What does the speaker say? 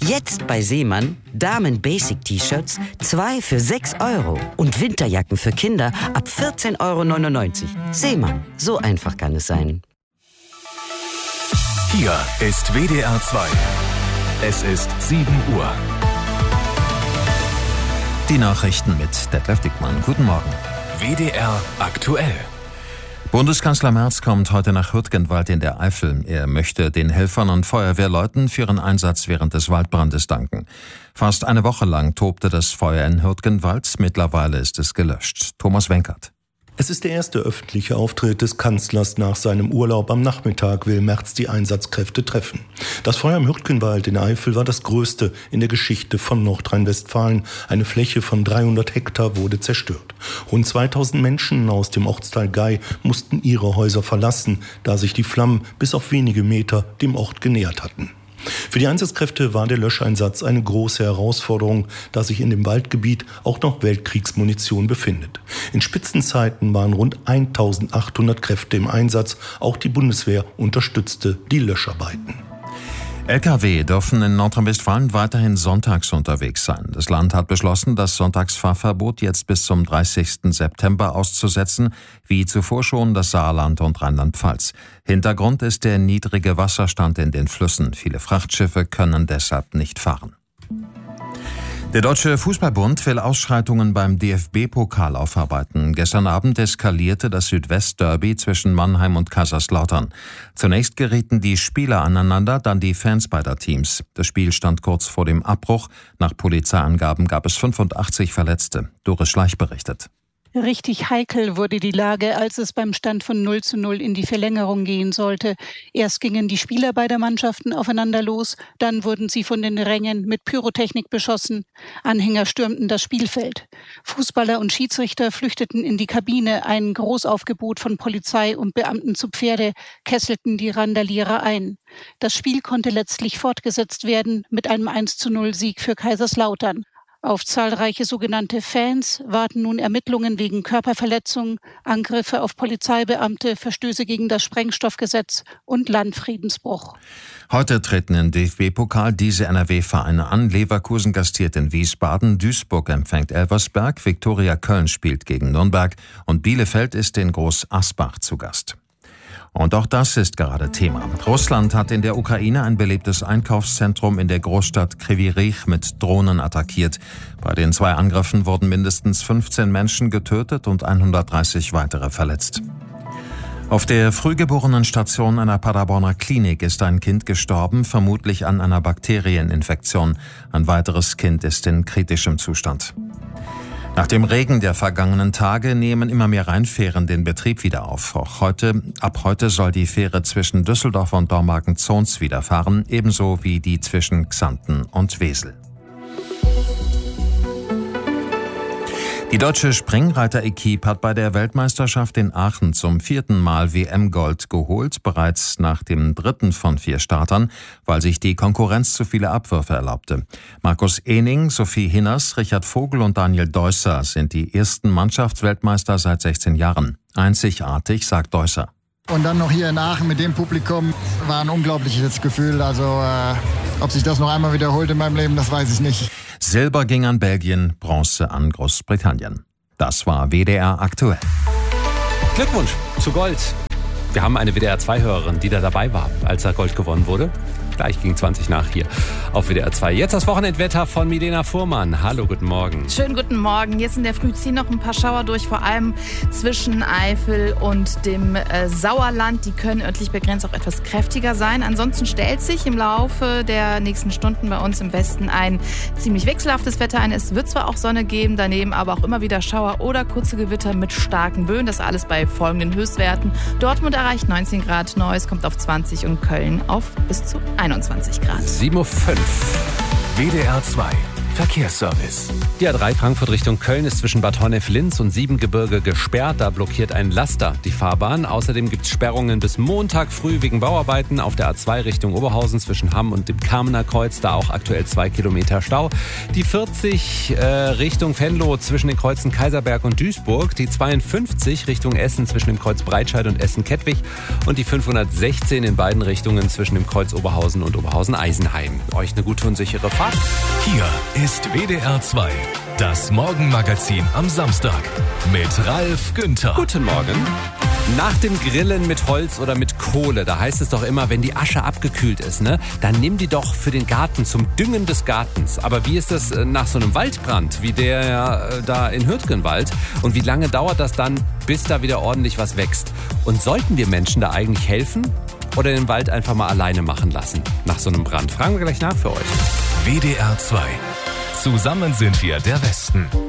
Jetzt bei Seemann Damen-Basic-T-Shirts 2 für 6 € und Winterjacken für Kinder ab 14,99 €. Seemann, so einfach kann es sein. Hier ist WDR 2. Es ist 7 Uhr. Die Nachrichten mit Detlef Dickmann. Guten Morgen. WDR aktuell. Bundeskanzler Merz kommt heute nach Hürtgenwald in der Eifel. Er möchte den Helfern und Feuerwehrleuten für ihren Einsatz während des Waldbrandes danken. Fast eine Woche lang tobte das Feuer in Hürtgenwald. Mittlerweile ist es gelöscht. Thomas Wenkert. Es ist der erste öffentliche Auftritt des Kanzlers nach seinem Urlaub. Am Nachmittag will Merz die Einsatzkräfte treffen. Das Feuer im Hürtgenwald in der Eifel war das größte in der Geschichte von Nordrhein-Westfalen. Eine Fläche von 300 Hektar wurde zerstört. Rund 2000 Menschen aus dem Ortsteil Gei mussten ihre Häuser verlassen, da sich die Flammen bis auf wenige Meter dem Ort genähert hatten. Für die Einsatzkräfte war der Löscheinsatz eine große Herausforderung, da sich in dem Waldgebiet auch noch Weltkriegsmunition befindet. In Spitzenzeiten waren rund 1800 Kräfte im Einsatz. Auch die Bundeswehr unterstützte die Löscharbeiten. Lkw dürfen in Nordrhein-Westfalen weiterhin sonntags unterwegs sein. Das Land hat beschlossen, das Sonntagsfahrverbot jetzt bis zum 30. September auszusetzen, wie zuvor schon das Saarland und Rheinland-Pfalz. Hintergrund ist der niedrige Wasserstand in den Flüssen. Viele Frachtschiffe können deshalb nicht fahren. Der Deutsche Fußballbund will Ausschreitungen beim DFB-Pokal aufarbeiten. Gestern Abend eskalierte das Südwest-Derby zwischen Mannheim und Kaiserslautern. Zunächst gerieten die Spieler aneinander, dann die Fans beider Teams. Das Spiel stand kurz vor dem Abbruch. Nach Polizeiangaben gab es 85 Verletzte. Doris Schleich berichtet. Richtig heikel wurde die Lage, als es beim Stand von 0:0 in die Verlängerung gehen sollte. Erst gingen die Spieler beider Mannschaften aufeinander los, dann wurden sie von den Rängen mit Pyrotechnik beschossen. Anhänger stürmten das Spielfeld. Fußballer und Schiedsrichter flüchteten in die Kabine. Ein Großaufgebot von Polizei und Beamten zu Pferde kesselten die Randalierer ein. Das Spiel konnte letztlich fortgesetzt werden mit einem 1:0-Sieg für Kaiserslautern. Auf zahlreiche sogenannte Fans warten nun Ermittlungen wegen Körperverletzung, Angriffe auf Polizeibeamte, Verstöße gegen das Sprengstoffgesetz und Landfriedensbruch. Heute treten im DFB-Pokal diese NRW-Vereine an. Leverkusen gastiert in Wiesbaden, Duisburg empfängt Elversberg, Viktoria Köln spielt gegen Nürnberg und Bielefeld ist in Groß Asbach zu Gast. Und auch das ist gerade Thema. Russland hat in der Ukraine ein belebtes Einkaufszentrum in der Großstadt Kryvyi Rih mit Drohnen attackiert. Bei den 2 Angriffen wurden mindestens 15 Menschen getötet und 130 weitere verletzt. Auf der Frühgeborenen-Station einer Paderborner Klinik ist ein Kind gestorben, vermutlich an einer Bakterieninfektion. Ein weiteres Kind ist in kritischem Zustand. Nach dem Regen der vergangenen Tage nehmen immer mehr Rheinfähren den Betrieb wieder auf. Auch ab heute soll die Fähre zwischen Düsseldorf und Dormagen-Zons wieder fahren, ebenso wie die zwischen Xanten und Wesel. Die deutsche Springreiter-Equipe hat bei der Weltmeisterschaft in Aachen zum 4. Mal WM-Gold geholt, bereits nach dem 3. von 4 Startern, weil sich die Konkurrenz zu viele Abwürfe erlaubte. Markus Ehning, Sophie Hinners, Richard Vogel und Daniel Deusser sind die ersten Mannschaftsweltmeister seit 16 Jahren. Einzigartig, sagt Deusser. Und dann noch hier in Aachen mit dem Publikum war ein unglaubliches Gefühl. Also ob sich das noch einmal wiederholt in meinem Leben, das weiß ich nicht. Silber ging an Belgien, Bronze an Großbritannien. Das war WDR aktuell. Glückwunsch zu Gold. Wir haben eine WDR-2-Hörerin, die da dabei war, als da Gold gewonnen wurde. Gleich gegen 20 nach hier auf WDR 2. Jetzt das Wochenendwetter von Milena Fuhrmann. Hallo, guten Morgen. Schönen guten Morgen. Jetzt in der Früh ziehen noch ein paar Schauer durch, vor allem zwischen Eifel und dem Sauerland. Die können örtlich begrenzt auch etwas kräftiger sein. Ansonsten stellt sich im Laufe der nächsten Stunden bei uns im Westen ein ziemlich wechselhaftes Wetter ein. Es wird zwar auch Sonne geben, daneben aber auch immer wieder Schauer oder kurze Gewitter mit starken Böen. Das alles bei folgenden Höchstwerten. Dortmund erreicht 19 Grad, Neuss kommt auf 20 und Köln auf bis zu 21 Grad. 7:05 Uhr. WDR 2 Verkehrsservice. Die A3 Frankfurt Richtung Köln ist zwischen Bad Honnef-Linz und Siebengebirge gesperrt. Da blockiert ein Laster die Fahrbahn. Außerdem gibt es Sperrungen bis Montag früh wegen Bauarbeiten auf der A2 Richtung Oberhausen zwischen Hamm und dem Kamener Kreuz. Da auch aktuell 2 Kilometer Stau. Die 40 Richtung Venlo zwischen den Kreuzen Kaiserberg und Duisburg. Die 52 Richtung Essen zwischen dem Kreuz Breitscheid und Essen-Kettwig. Und die 516 in beiden Richtungen zwischen dem Kreuz Oberhausen und Oberhausen-Eisenheim. Euch eine gute und sichere Fahrt. Hier ist WDR 2, das Morgenmagazin am Samstag mit Ralf Günther. Guten Morgen. Nach dem Grillen mit Holz oder mit Kohle, da heißt es doch immer, wenn die Asche abgekühlt ist, ne, dann nimm die doch für den Garten zum Düngen des Gartens. Aber wie ist das nach so einem Waldbrand, wie der da in Hürtgenwald? Und wie lange dauert das dann, bis da wieder ordentlich was wächst? Und sollten wir Menschen da eigentlich helfen oder den Wald einfach mal alleine machen lassen nach so einem Brand? Fragen wir gleich nach für euch. WDR 2. Zusammen sind wir der Westen.